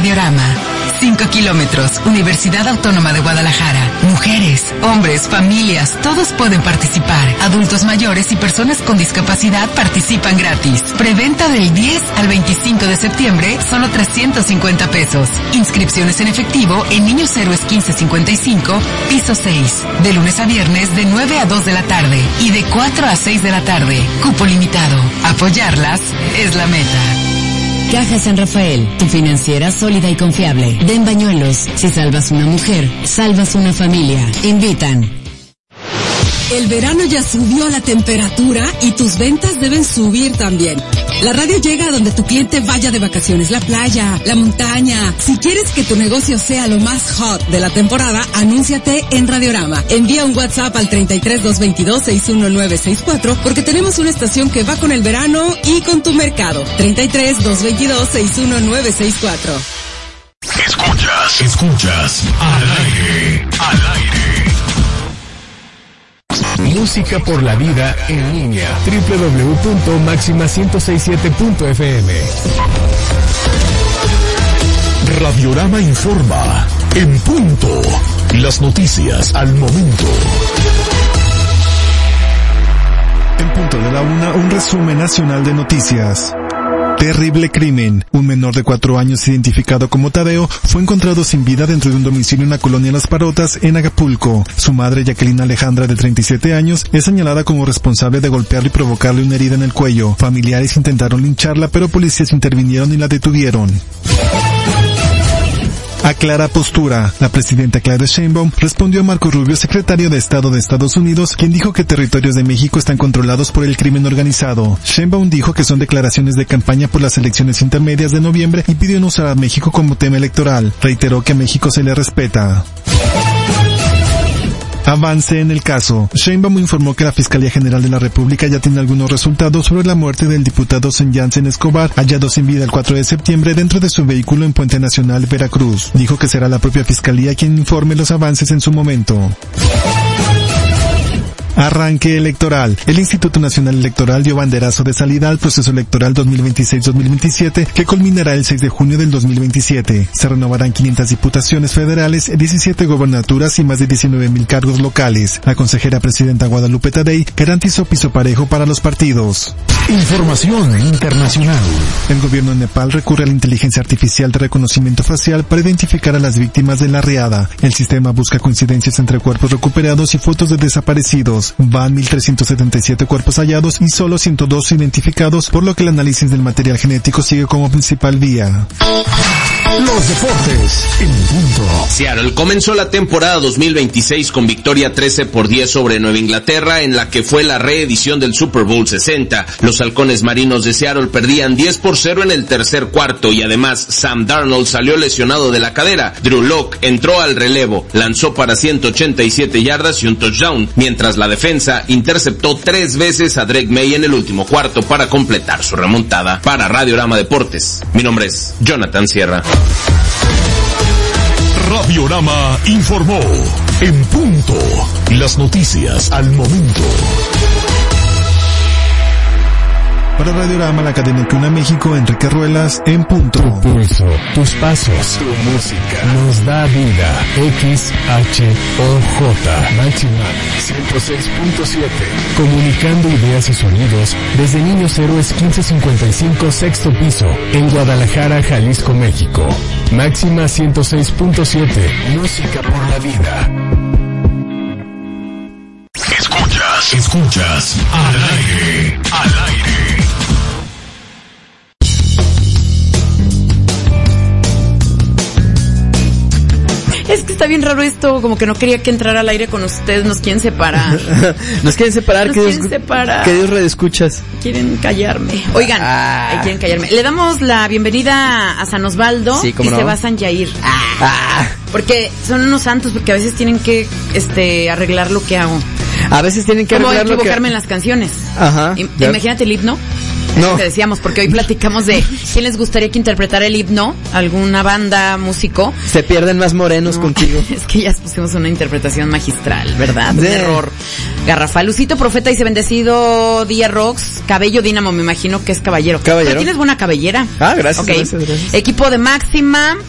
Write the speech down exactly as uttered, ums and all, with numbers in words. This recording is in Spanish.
Radiorama. Cinco kilómetros, Universidad Autónoma de Guadalajara. Mujeres, hombres, familias, todos pueden participar. Adultos mayores y personas con discapacidad participan gratis. Preventa del diez al veinticinco de septiembre, solo trescientos cincuenta pesos. Inscripciones en efectivo en Niños Héroes quince cincuenta y cinco, piso seis. De lunes a viernes de nueve a dos de la tarde y de cuatro a seis de la tarde. Cupo limitado. Apoyarlas es la meta. Caja San Rafael, tu financiera sólida y confiable. Den Bañuelos, si salvas una mujer, salvas una familia. Invitan. El verano ya subió la temperatura y tus ventas deben subir también. La radio llega a donde tu cliente vaya de vacaciones, la playa, la montaña. Si quieres que tu negocio sea lo más hot de la temporada, anúnciate en Radiorama. Envía un WhatsApp al treinta y tres, doscientos veintidós, sesenta y uno nueve sesenta y cuatro porque tenemos una estación que va con el verano y con tu mercado. treinta y tres, doscientos veintidós, sesenta y uno nueve sesenta y cuatro. Escuchas, escuchas, al aire, al aire. Música por la vida en línea. doble u doble u doble u punto máxima ciento sesenta y siete punto efe eme. Radiorama informa. En punto. Las noticias al momento. En punto de la una, un resumen nacional de noticias. Terrible crimen. Un menor de cuatro años identificado como Tadeo fue encontrado sin vida dentro de un domicilio en la colonia Las Parotas, en Acapulco. Su madre, Jacqueline Alejandra, de treinta y siete años, es señalada como responsable de golpearle y provocarle una herida en el cuello. Familiares intentaron lincharla, pero policías intervinieron y la detuvieron. Aclara postura. La presidenta Claudia Sheinbaum respondió a Marco Rubio, secretario de Estado de Estados Unidos, quien dijo que territorios de México están controlados por el crimen organizado. Sheinbaum dijo que son declaraciones de campaña por las elecciones intermedias de noviembre y pidió no usar a México como tema electoral. Reiteró que a México se le respeta. Avance en el caso. Sheinbaum informó que la Fiscalía General de la República ya tiene algunos resultados sobre la muerte del diputado Jansen Escobar, hallado sin vida el cuatro de septiembre dentro de su vehículo en Puente Nacional, Veracruz. Dijo que será la propia Fiscalía quien informe los avances en su momento. Arranque electoral. El Instituto Nacional Electoral dio banderazo de salida al proceso electoral dos mil veintiséis dos mil veintisiete, que culminará el seis de junio del dos mil veintisiete. Se renovarán quinientas diputaciones federales, diecisiete gobernaturas y más de diecinueve mil cargos locales. La consejera presidenta Guadalupe Tadei garantizó piso parejo para los partidos. Información internacional. El gobierno de Nepal recurre a la inteligencia artificial de reconocimiento facial para identificar a las víctimas de la riada. El sistema busca coincidencias entre cuerpos recuperados y fotos de desaparecidos. Van mil trescientos setenta y siete cuerpos hallados y solo ciento dos identificados, por lo que el análisis del material genético sigue como principal vía. Los deportes en punto. Seattle comenzó la temporada dos mil veintiséis con victoria trece por diez sobre Nueva Inglaterra, en la que fue la reedición del Super Bowl sesenta. Los halcones marinos de Seattle perdían diez por cero en el tercer cuarto y además Sam Darnold salió lesionado de la cadera. Drew Lock entró al relevo, lanzó para ciento ochenta y siete yardas y un touchdown, mientras la defensa interceptó tres veces a Drake May en el último cuarto para completar su remontada. Para Radiorama Deportes, mi nombre es Jonathan Sierra. Radiorama informó. En punto. Las noticias al momento. Para Radiorama, la cadena que une a México, Enrique Ruelas, en punto. Tu pulso, tus pasos, tu música, nos da vida. X H O J, Máxima ciento seis punto siete. Comunicando ideas y sonidos desde Niños Héroes quince cincuenta y cinco, sexto piso, en Guadalajara, Jalisco, México. Máxima ciento seis punto siete. Música por la vida. Escuchas, escuchas, al aire, al aire. Es que está bien raro esto, como que no quería que entrara al aire con ustedes, nos quieren separar. Nos quieren separar, nos que quieren Dios, separar. Que Dios redescuchas. Quieren callarme. Oigan, ah. quieren callarme. Le damos la bienvenida a San Osvaldo sí, y no? se va a San Yair. Ah. Ah. Porque son unos santos, porque a veces tienen que este arreglar lo que hago. A veces tienen que como arreglar lo que... equivocarme en las canciones. Ajá. I- imagínate el himno. No. Que decíamos, porque hoy platicamos de quién les gustaría que interpretara el himno, alguna banda, músico. Se pierden más morenos no, contigo. Es que ya pusimos una interpretación magistral, ¿verdad? Un sí. error garrafal. Lucito Profeta dice, bendecido día Rox, cabello Dínamo, me imagino que es caballero. Caballero. Pero tienes buena cabellera. Ah, gracias, okay. gracias, gracias. Equipo de Máxima,